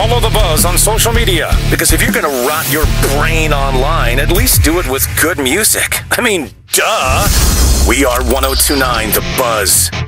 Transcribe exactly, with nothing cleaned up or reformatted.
Follow The Buzz on social media, because if you're gonna rot your brain online, at least do it with good music. I mean, duh! We are one oh two point nine The Buzz.